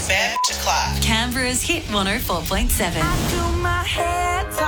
Bev to Clark. Canberra's Hit 104.7. I do my head